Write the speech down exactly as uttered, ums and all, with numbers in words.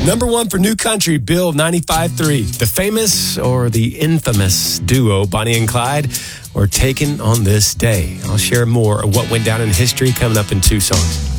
Number one for New Country, Bill ninety-five three. The famous or the infamous duo Bonnie and Clyde were taken on this day. I'll share more of what went down in history coming up in two songs.